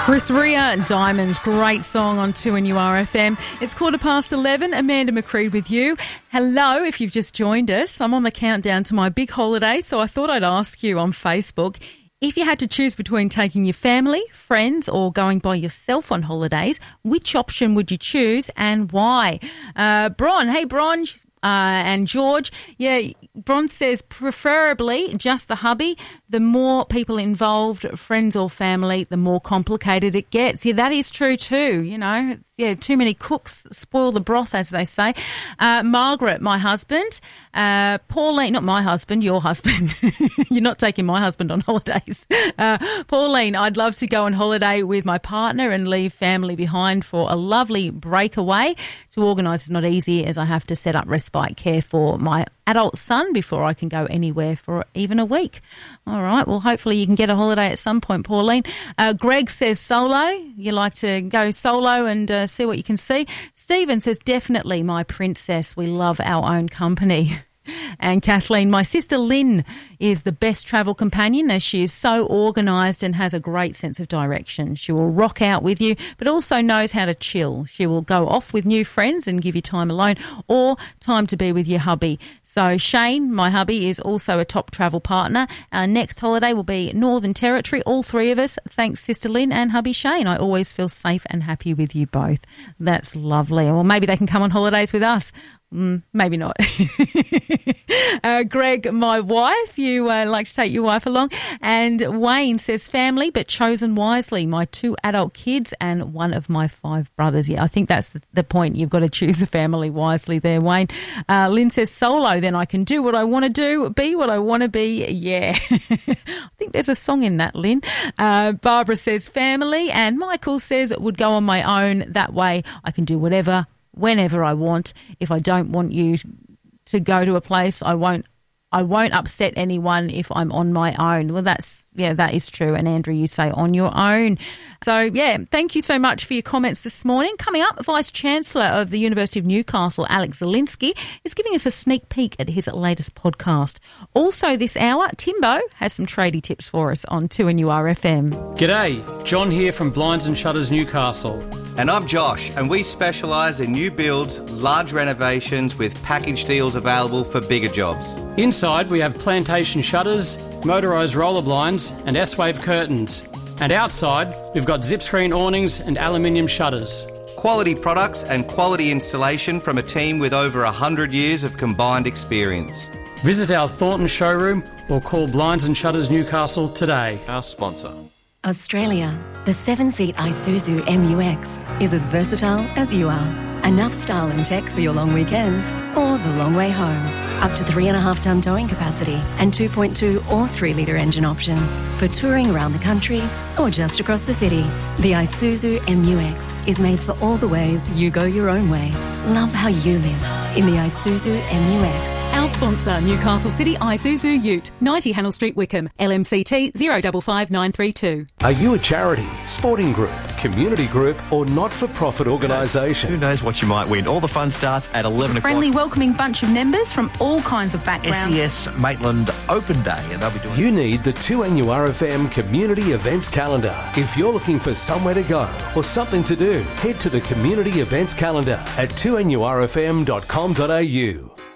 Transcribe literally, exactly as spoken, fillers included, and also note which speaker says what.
Speaker 1: Chris Rea, Diamonds, great song on two N U R F M. It's quarter past eleven. Amanda McCreed with you. Hello, if you've just joined us. I'm on the countdown to my big holiday, so I thought I'd ask you on Facebook, if you had to choose between taking your family, friends, or going by yourself on holidays, which option would you choose and why? Uh, Bron, hey Bron, uh, and George, yeah, Bron says preferably just the hubby. The more people involved, friends or family, the more complicated it gets. Yeah, that is true too. You know, it's, yeah, too many cooks spoil the broth, as they say. Uh, Margaret, my husband. Uh, Pauline, not my husband, your husband. You're not taking my husband on holidays. Uh, Pauline, I'd love to go on holiday with my partner and leave family behind for a lovely breakaway. To organise is not easy, as I have to set up respite care for my adult son before I can go anywhere for even a week. All right, well, hopefully you can get a holiday at some point, Pauline. Uh, Greg says solo. You like to go solo and uh, see what you can see. Stephen says definitely my princess. We love our own company. And Kathleen, my sister Lynn is the best travel companion, as she is so organised and has a great sense of direction. She will rock out with you, but also knows how to chill. She will go off with new friends and give you time alone or time to be with your hubby. So Shane, my hubby, is also a top travel partner. Our next holiday will be Northern Territory, all three of us. Thanks, Sister Lynn and hubby Shane. I always feel safe and happy with you both. That's lovely. Or maybe they can come on holidays with us. Mm, maybe not. uh, Greg, my wife, you uh, like to take your wife along. And Wayne says family, but chosen wisely. My two adult kids and one of my five brothers. Yeah, I think that's the point. You've got to choose the family wisely there, Wayne. Uh, Lynn says solo, then I can do what I want to do, be what I want to be. Yeah. I think there's a song in that, Lynn. Uh, Barbara says family, and Michael says it would go on my own. That way I can do whatever whenever I want. If I don't want you to go to a place, I won't I won't upset anyone if I'm on my own. Well, that's, yeah, that is true. And Andrew, you say on your own. So, yeah, thank you so much for your comments this morning. Coming up, Vice-Chancellor of the University of Newcastle, Alex Zielinski, is giving us a sneak peek at his latest podcast. Also this hour, Timbo has some tradie tips for us on two N U R F M.
Speaker 2: G'day, John here from Blinds and Shutters Newcastle.
Speaker 3: And I'm Josh, and we specialise in new builds, large renovations with package deals available for bigger jobs.
Speaker 2: Inside we have plantation shutters, motorised roller blinds and S-wave curtains. And outside we've got zip screen awnings and aluminium shutters.
Speaker 3: Quality products and quality installation from a team with over one hundred years of combined experience.
Speaker 2: Visit our Thornton showroom or call Blinds and Shutters Newcastle today.
Speaker 4: Our sponsor.
Speaker 5: Australia, the seven-seat Isuzu M U X is as versatile as you are. Enough style and tech for your long weekends or the long way home. Up to three and a half tonne towing capacity and two point two or three litre engine options for touring around the country or just across the city. The Isuzu M U X is made for all the ways you go your own way. Love how you live in the Isuzu M U X.
Speaker 1: Our sponsor, Newcastle City Isuzu Ute, ninety Hannell Street, Wickham, L M C T zero five five nine three two.
Speaker 6: Are you a charity, sporting group, community group or not-for-profit organisation?
Speaker 7: Who knows what you might win? All the fun starts at eleven o'clock.
Speaker 1: Friendly, welcoming bunch of members from all kinds of backgrounds.
Speaker 7: S E S Maitland Open Day, and they'll be doing...
Speaker 6: You need the two N U R F M Community Events Calendar. If you're looking for somewhere to go or something to do, head to the Community Events Calendar at two N U R F M dot com dot A U.